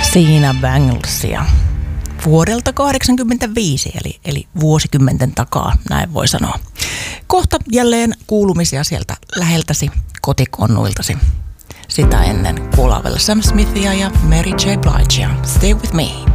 Siinä Banglesia vuodelta 1985, eli vuosikymmenten takaa, näin voi sanoa. Kohta jälleen kuulumisia sieltä läheltäsi, kotikonnuiltasi. Sitä ennen kuullaan vielä Sam Smithia ja Mary J. Bligea. Stay with me.